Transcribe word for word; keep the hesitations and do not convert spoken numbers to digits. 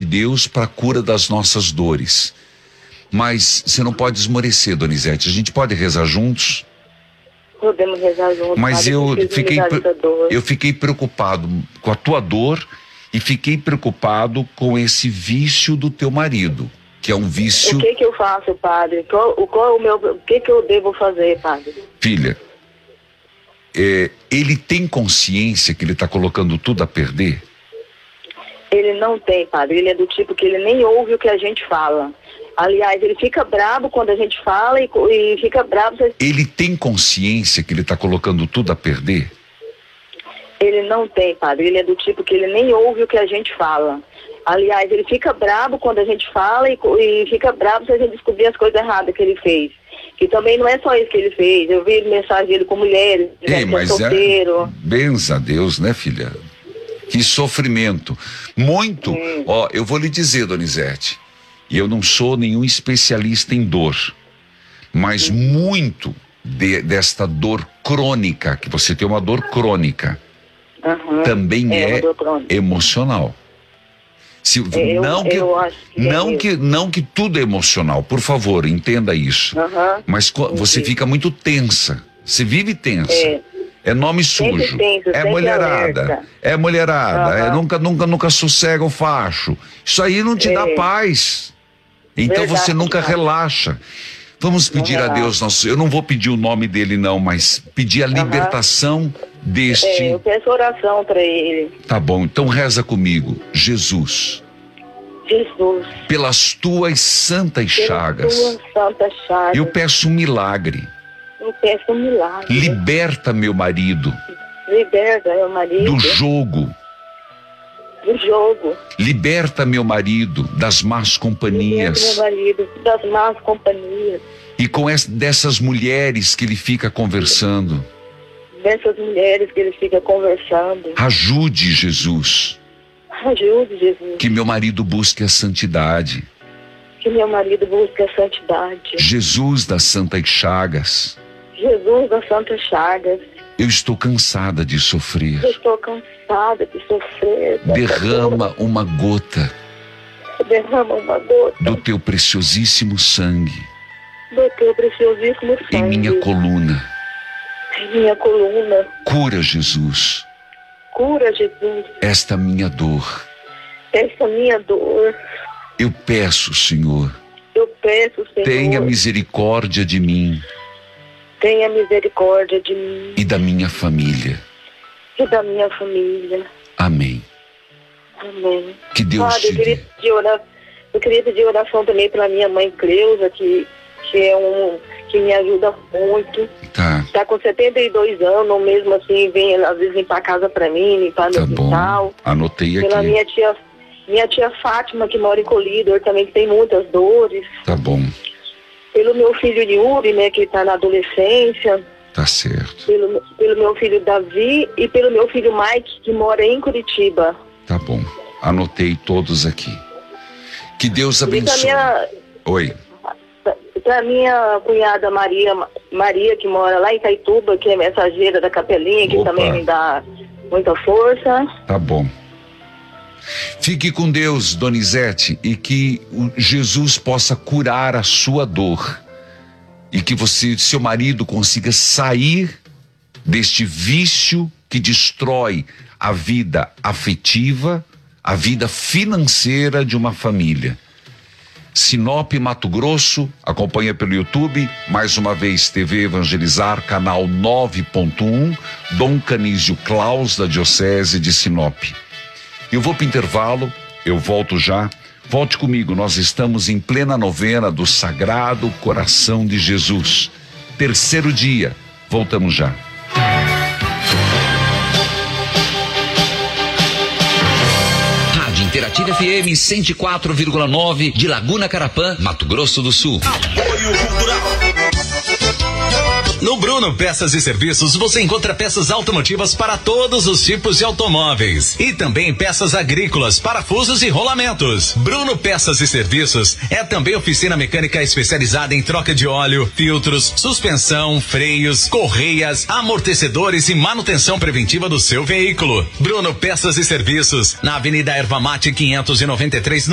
Deus para a cura das nossas dores. Mas você não pode esmorecer, Donizete. A gente pode rezar juntos? Podemos rezar juntos. Mas eu fiquei, eu fiquei preocupado com a tua dor e fiquei preocupado com esse vício do teu marido, que é um vício... O que que eu faço, padre? Qual, qual o meu, o que que eu devo fazer, padre? Filha, é, ele tem consciência que ele está colocando tudo a perder? Ele não tem, padre. Ele é do tipo que ele nem ouve o que a gente fala. Aliás, ele fica bravo quando a gente fala e, e fica bravo... Ele tem consciência que ele está colocando tudo a perder? Ele não tem, padre. Ele é do tipo que ele nem ouve o que a gente fala. Aliás, ele fica bravo quando a gente fala e, e fica bravo se a gente descobrir as coisas erradas que ele fez. Que também não é só isso que ele fez. Eu vi mensagem dele com mulheres, Ei, mas solteiro. É, benza a Deus, né, filha? Que sofrimento. Muito. Hum. Ó, eu vou lhe dizer, Donizete, e eu não sou nenhum especialista em dor, mas hum. muito de, desta dor crônica, que você tem uma dor crônica, uhum. também é, é emocional. Se, eu, não que, eu acho que, não, é que, não que tudo é emocional, por favor, entenda isso. Uhum. Mas você fica muito tensa, você vive tensa. É. É nome sujo, tenso, é mulherada, alerta. é mulherada, Uhum. é nunca, nunca, nunca sossega o facho. Isso aí não te é. dá paz. Então Verdade, você nunca cara. relaxa. Vamos pedir a Deus, nosso, eu não vou pedir o nome dele não, mas pedir a uhum. libertação deste... É, eu peço oração para ele. Tá bom, então reza comigo. Jesus. Jesus. Pelas tuas santas Pelas chagas. Tuas santas chagas. Eu peço um milagre. Eu peço um milagre. Liberta meu marido. Liberta meu marido. Do jogo. Do jogo. Liberta meu marido das más companhias. Liberta meu marido das más companhias. E com essa, dessas mulheres que ele fica conversando. Dessas mulheres que ele fica conversando. Ajude, Jesus. Ajude, Jesus. Que meu marido busque a santidade. Que meu marido busque a santidade. Jesus das Santas Chagas. Jesus das Santas Chagas. Eu estou cansada de sofrer. Eu estou cansada de sofrer. Derrama uma gota. Derrama uma gota. Do teu preciosíssimo sangue. Do teu preciosíssimo sangue. Em minha coluna. Em minha coluna. Cura, Jesus. Cura, Jesus. Esta minha dor. Esta minha dor. Eu peço, Senhor. Eu peço, Senhor. Tenha misericórdia de mim. Tenha misericórdia de mim. E da minha família. E da minha família. Amém. Amém. Que Deus Padre, te eu queria dê. pedir oração, eu queria pedir oração também pela minha mãe Cleusa, que, que é um que me ajuda muito. Tá. Tá com setenta e dois anos, mesmo assim, vem às vezes limpar a casa pra mim, limpar Tá no quintal. bom. Anotei aqui. Pela minha tia, minha tia Fátima, que mora em Colídor, também que tem muitas dores. Tá bom. Pelo meu filho Yuri, né, que tá na adolescência. Tá certo. Pelo, pelo meu filho Davi e pelo meu filho Mike, que mora em Curitiba. Tá bom. Anotei todos aqui. Que Deus abençoe. Minha, Oi. Pra minha cunhada Maria, Maria, que mora lá em Itaituba, que é mensageira da Capelinha, que Opa. também me dá muita força. Tá bom. Fique com Deus, Donizete, e que o Jesus possa curar a sua dor. E que você, seu marido, consiga sair deste vício que destrói a vida afetiva, a vida financeira de uma família. Sinop, Mato Grosso, acompanha pelo YouTube, mais uma vez T V Evangelizar, canal nove ponto um, Dom Canísio Claus, da Diocese de Sinop. Eu vou para o intervalo, eu volto já. Volte comigo, nós estamos em plena novena do Sagrado Coração de Jesus. Terceiro dia, voltamos já. Rádio Interativa F M cento e quatro vírgula nove de Laguna Carapã, Mato Grosso do Sul. Apoio Cultural. No Bruno Peças e Serviços você encontra peças automotivas para todos os tipos de automóveis e também peças agrícolas, parafusos e rolamentos. Bruno Peças e Serviços é também oficina mecânica especializada em troca de óleo, filtros, suspensão, freios, correias, amortecedores e manutenção preventiva do seu veículo. Bruno Peças e Serviços, na Avenida Erva Mate quinhentos e noventa e três,